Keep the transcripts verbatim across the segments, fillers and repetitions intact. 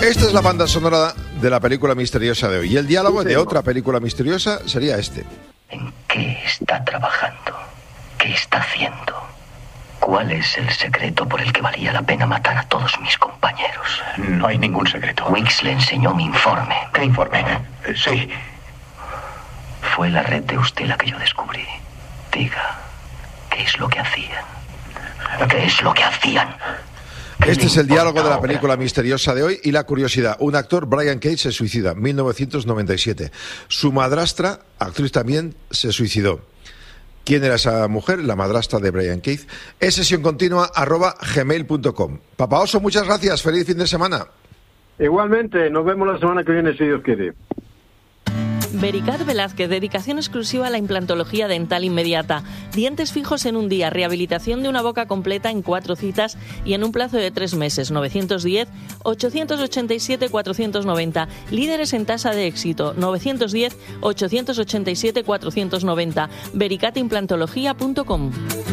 Esta es la banda sonora de la película misteriosa de hoy. Y el diálogo de otra película misteriosa sería este. ¿En qué está trabajando? ¿Qué está haciendo? ¿Cuál es el secreto por el que valía la pena matar a todos mis compañeros? No hay ningún secreto. Wicks le enseñó mi informe. ¿Qué informe? Eh, sí. Fue la red de usted la que yo descubrí. Diga, ¿qué es lo que hacían? ¿Qué es lo que hacían? Este es el diálogo de la película misteriosa de hoy y la curiosidad. Un actor, Brian Cage, se suicida, mil novecientos noventa y siete. Su madrastra, actriz también, se suicidó. ¿Quién era esa mujer? La madrastra de Brian Cage. Es sesión continua arroba gmail punto com. Papa Oso, muchas gracias. Feliz fin de semana. Igualmente, nos vemos la semana que viene si Dios quiere. Vericat Velázquez, dedicación exclusiva a la implantología dental inmediata. Dientes fijos en un día, rehabilitación de una boca completa en cuatro citas y en un plazo de tres meses. novecientos diez, ochocientos ochenta y siete, cuatrocientos noventa. Líderes en tasa de éxito. novecientos diez, ochocientos ochenta y siete, cuatrocientos noventa. vericat implantología punto com.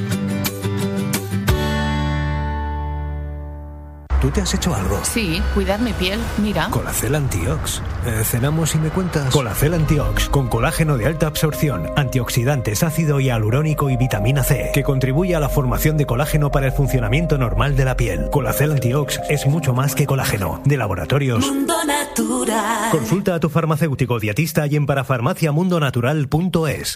¿Tú te has hecho algo? Sí, cuidar mi piel, mira. Colacel Antiox. Eh, ¿Cenamos y me cuentas? Colacel Antiox, con colágeno de alta absorción, antioxidantes, ácido hialurónico y vitamina C, que contribuye a la formación de colágeno para el funcionamiento normal de la piel. Colacel Antiox es mucho más que colágeno. De Laboratorios Mundo Natural. Consulta a tu farmacéutico dietista y en parafarmacia mundo natural punto es.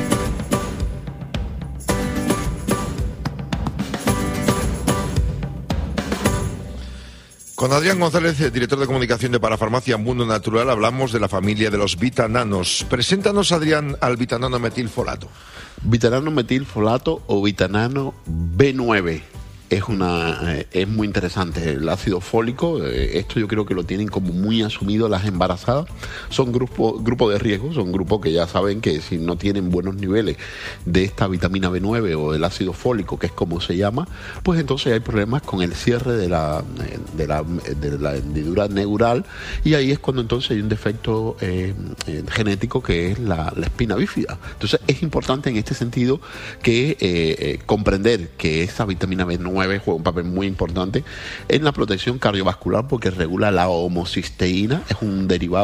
Con Adrián González, director de comunicación de Parafarmacia Mundo Natural, hablamos de la familia de los vitananos. Preséntanos, Adrián, al vitanano metilfolato. Vitanano metilfolato o vitanano B nueve. Es, una, eh, es muy interesante el ácido fólico. Eh, esto yo creo que lo tienen como muy asumido las embarazadas. Son grupos grupo de riesgo, son grupos que ya saben que si no tienen buenos niveles de esta vitamina B nueve o del ácido fólico, que es como se llama, pues entonces hay problemas con el cierre de la, de la, de la hendidura neural, y ahí es cuando entonces hay un defecto eh, eh, genético que es la, la espina bífida. Entonces es importante en este sentido que eh, eh, comprender que esa vitamina B nueve juega un papel muy importante en la protección cardiovascular porque regula la homocisteína, es un derivado